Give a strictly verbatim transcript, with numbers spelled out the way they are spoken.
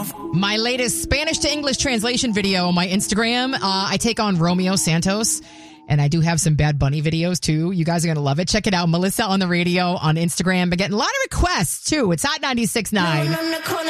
My latest Spanish to English translation video on my Instagram. Uh, I take on Romeo Santos. And I do have some Bad Bunny videos, too. You guys are going to love it. Check it out. Melissa on the Radio on Instagram. Been getting a lot of requests, too. It's Hot ninety-six point nine.